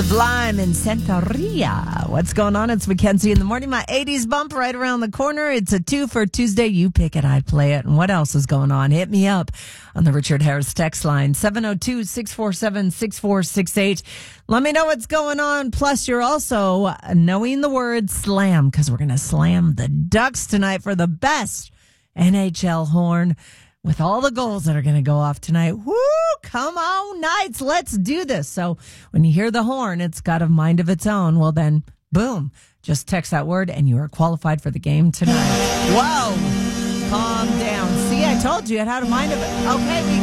Sublime in Santeria. What's going on? It's Mackenzie in the morning. My 80s bump right around the corner. It's a 2 for Tuesday. You pick it, I play it. And what else is going on? Hit me up on the Richard Harris text line, 702-647-6468. Let me know what's going on. Plus, you're also knowing the word slam, because we're going to slam the Ducks tonight for the best NHL horn with all the goals that are going to go off tonight. Woo! Come on, Knights. Let's do this. So when you hear the horn, it's got a mind of its own. Well, then, boom. Just text that word and you are qualified for the game tonight. Whoa. Calm down. See, I told you it had a mind of it. Okay, we